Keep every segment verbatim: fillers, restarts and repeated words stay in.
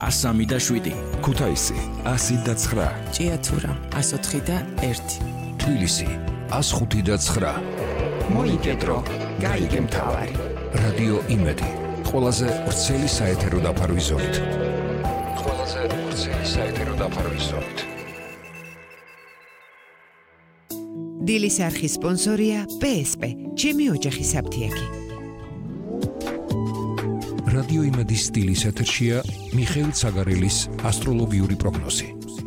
ასამი და შვიდი, ქუთაისი ასი და ცხრა, ჭიათურა ასი ოთხი და ერთი, თბილისი ასი ხუთი და ცხრა. მოიგედრო, გაიგე მთავარი. რადიო იმედი, ყველაზე ვრცელი საეთერო დაფარვის ზოლით. ყველაზე ვრცელი საეთერო დაფარვის ზოლით. დილის არხის სპონსორია პე ეს პე, ჩემი ოჯახის საფთიაქი. რადიო იმედის სტილის ეთერშია მიხეილ ცაგარელის ასტროლოგიური პროგნოზი.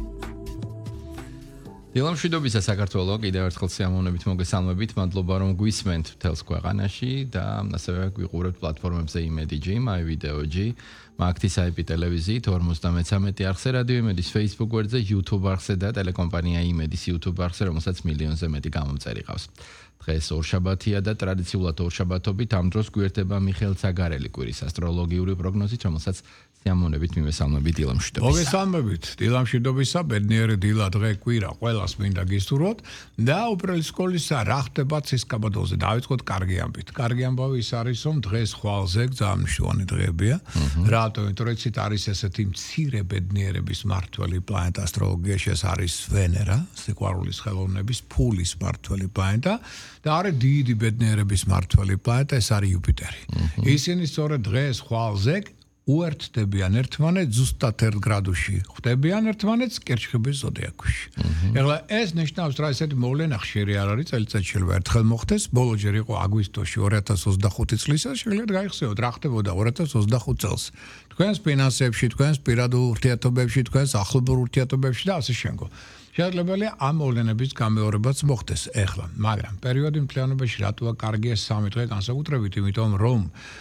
დილამშვიდობისა საქართველო, კიდევ ერთხელ სიამოვნებით მოგესალმებით, მადლობა რომ გვისმენთ მთელს ქვეყანაში და ასევე გვიყურებთ პლატფორმებზე იმედი.ჯი, MyVideo.ჯი, მაგთის აი პი ტელევიზიით ორმოცდამეცამეტი არხზე, რადიო იმედის Facebook გვერდზე, YouTube არხზე და ტელეკომპანია იმედის YouTube არხზე, რომელსაც მილიონზე მეტი გამომწერი ყავს. დღეს ორშაბათია და ტრადიციულად ორშაბათობით ამ დროს გვერდება მიხეილ ცაგარელი კვირის ასტროლოგიური პროგნოზით, რომელსაც სიამოვნებით მივესალმებით დილამშვიდობისა. მოგესალმებით დილამშვიდობისა, ბედნიერი დილა დღე კვირა ყველას მინდა გისურვოთ და უპირველეს სკოლისა რა ხდება ცისკაბადოზე. დავიწყოთ კარგი ამბით. კარგი ამბავი ის არის, რომ დღეს ხვალზე ძალიან მნიშვნელოვანი დღეებია. რატო? იმიტომ რომ ცით არის ესეთი მცირე ბედნიერების მმართველი პლანეტა ასტროლოგიაში, ეს არის ვენერა, სიყვარულის ხელოვნების, ფულის მმართველი პლანეტა და არის დიდი ბედნიერების მმართველი პლანეტა, ეს არის იუპიტერი. ისინი სწორედ დღეს ხვალზე უერთდებიან ერთმანეთს ზუსტად ერთ გრადუსში, ხვდებიან ერთმანეთს კერჩხების ზოდიაქოში. ეხლა ეს ნიშნავს, რა ესეთი მოვლენა ხშირი არ არის, წელიწადში შეიძლება ერთხელ მოხდეს, ბოლო ჯერ იყო აგვისტოში ორი ათას ოცდახუთი წლის, შეიძლება გაიხსენოთ რა ხდებოდა ორი ათას ოცდახუთ წელს. თქვენს ფინანსებში, თქვენს პირადულ ურთიერთობებში, თქვენს ახლობელ ურთიერთობებში და ასე შემდგომ. შესაძლებელია ამ მოვლენების გამეორებაც მოხდეს ეხლა, მაგრამ პერიოდი მთლიანობაში რატოა კარგია სამი დღე განსაკუთრებით, იმიტომ რომ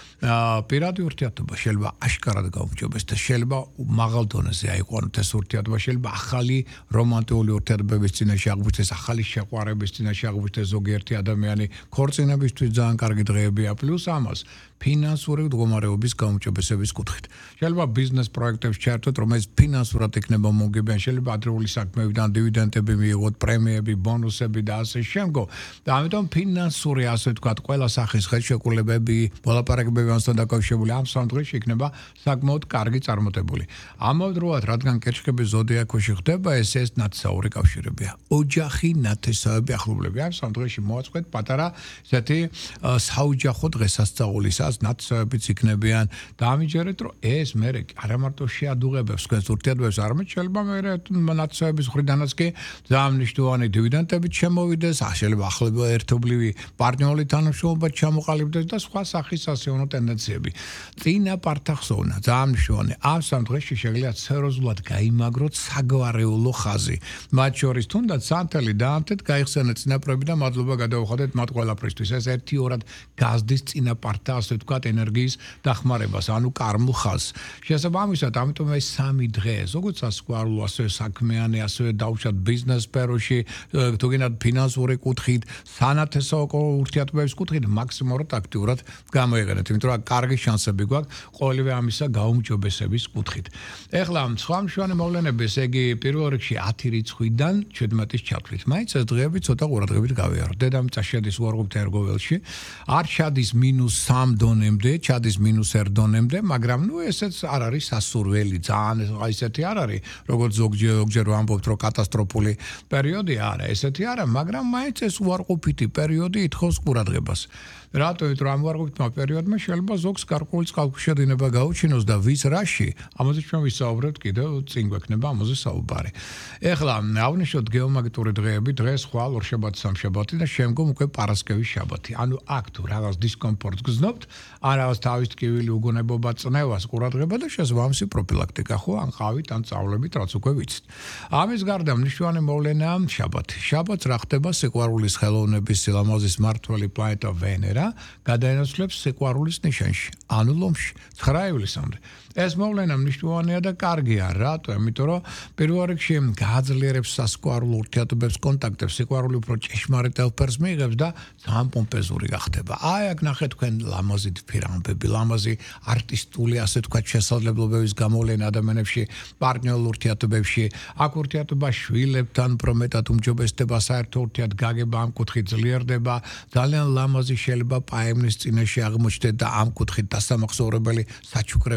პირადი ურთიერთობა შეიძლება აშკარად გაუმჯობესდეს და შეიძლება მაღალ დონეზე აიყვანოთ ეს ურთიერთობა, შეიძლება ახალი რომანტიკული ურთიერთობების წინაშე აღმოჩნდეს, ახალი შეყვარების წინაშე აღმოჩნდეს ზოგიერთი ადამიანი, ქორწინებისთვის ძალიან კარგი დღეებია, პლუს ამას ფინანსური მდგომარეობის გაუმჯობესების კუთხით. შეიძლება ბიზნეს პროექტებს ჩაერთოთ, რომელიც ფინანსურად იქნება მოგებიან, შეიძლება ადრეული საქმეებიდან დივიდენდები მიიღოთ, პრემიები, ბონუსები და ასე შემდგომ. და ამიტომ ფინანსური, ასე ვთქვათ, ყველა სახის ხელშეკრულებები, მოლაპარაკებები ამასთან დაკავშირებული ამ სამ დღეში იქნება საკმაოდ კარგი წარმატებული. ამავდროულად, რადგან კერჩხების ზოდიაქოში ხდება, ეს ეს ნათესაური კავშირებია. ოჯახი, ნათესავები, ახლობლები. ამ სამ დღეში მოაწყეთ პატარა ესეთი საოჯახო დღესასწაულისა ნათესავებიც იქნებიან და ამიჯერეთ, რომ ეს მერე არა მარტო შეადუღებებს თქვენს ურთიერთობებს, არამედ შეიძლება მერე ნათესავების მხრიდანაც კი ძალიან მნიშვნელოვანი დივიდენდებით შემოვიდეს, შეიძლება ახლობელ ერთობლივი პარტნიორული თანამშრომლობა ჩამოყალიბდეს და სხვა სახის სასიამოვნო ტენდენციები. წინა პარტახსოვნა ძალიან მნიშვნელოვანი. ამ სამ დღეში შეგიძლიათ სერიოზულად გაიმაგროთ საგვარეულო ხაზი. მათ შორის თუნდაც სანთელი დაამტეთ, გაიხსენეთ წინაპრები და მადლობა გადაუხადეთ მათ ყველაფრისთვის. ეს ერთი-ორად გაზდის წინა პარტა, ასე ვთქვათ, ენერგიის დახმარებას, ანუ კარმულ ხაზს. შესაბამისად, ამიტომ ეს სამი დღე, როგორც სასიყვარულო, ასევე საქმიანი, ასევე დავუშვათ ბიზნეს სფეროში, თუ გინდათ ფინანსური კუთხით, სანათესაო ურთიერთობების კუთხით მაქსიმალურად აქტიურად გამოიყენეთ, იმიტომ რომ კარგი შანსები გვაქვს ყოველივე ამისა გაუმჯობესების კუთხით. ეხლა სხვა მშვენი მოვლენები, ესე იგი პირველ რიგში ათი რიცხვიდან ჩვიდმეტის ჩათვლით. მაინც ეს დღეები ცოტა ყურადღებით გავიაროთ. დედამიწა შედის უარყოფით ერგოველში, არ ჩადის მინუს სამ დონემდე, ჩადის მინუს ერთ დონემდე, მაგრამ ნუ ესეც არ არის სასურველი, ძალიან ესეთი არ არის, როგორც ზოგჯერ ზოგჯერ ვამბობთ, რომ კატასტროფული პერიოდი არა, ესეთი არა, მაგრამ მაინც ეს უარყოფითი პერიოდი ითხოვს ყურადღებას. რატო? იმიტომ რომ ამ უარყოფითმა პერიოდმა შეიძლება ზოგს გარკვეული წყალქვეშადინება გაუჩინოს და ვის რაში, ამაზე ჩვენ ვისაუბრებთ კიდევ წინ გვექნება ამაზე საუბარი. ეხლა აღნიშნოთ გეომაგნიტური დღეები, დღეს ხვალ ორშაბათი, სამშაბათი და შემდგომ უკვე პარასკევის შაბათი. ანუ აქ თუ რაღაც დისკომფორტს გრძნობთ, ან რაღაც თავის ტკივილი, უგონებობა, წნევას ყურადღება და შესაბამისი პროფილაქტიკა, ხო, ან ყავით, ან წავლებით, რაც უკვე ვიცით. ამის გარდა მნიშვნელოვანი მოვლენაა შაბათი. შაბათს რა ხდება? სიყვარულის ხელოვნების სილამაზის მმართველი პლანეტა ვენერა გადაინაცვლებს სიყვარულის ნიშანში, ანუ ლომში, ცხრა ივლისამდე. ეს მოვლენა მნიშვნელოვანია და კარგია, რატო? იმიტომ რომ პირველ რიგში გააძლიერებს სასიყვარულო ურთიერთობებს, კონტაქტებს, სიყვარული უფრო ჭეშმარიტ ელფერს მიიღებს და ძალიან პომპეზური გახდება. აი აქ ნახეთ თქვენ ლამაზი ფირამბები, ლამაზი არტისტული, ასე ვთქვათ, შესაძლებლობების გამოვლენა ადამიანებში, პარტნიორულ ურთიერთობებში, აქ ურთიერთობა შვილებთან უფრო მეტად უმჯობესდება, საერთო ურთიერთ გაგება ამ კუთხით ძლიერდება, ძალიან ლამაზი შეიძლება პაემნის წინაშე აღმოჩნდეთ და ამ კუთხით დასამახსოვრებელი საჩუქრებიც კი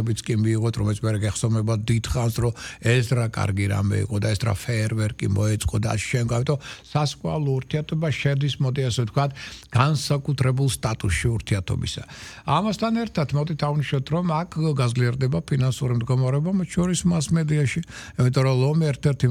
მიიღოთ, რომელიც მე გეხსოვნება დიდხანს, რომ ეს რა კარგი რამე იყო და ეს რა ფეერვერკი მოეწყო და შენ გავიტო სასკვალო ურთიერთობა შედის, მოდი ასე ვთქვათ, განსაკუთრებულ სტატუსში ურთიერთობისა. ამასთან ერთად მოდით აღვნიშნოთ, რომ აქ გაზრდილია ფინანსური მდგომარეობა, მათ შორის მასმედიაში, იმიტომ რომ ლომი ერთ-ერთი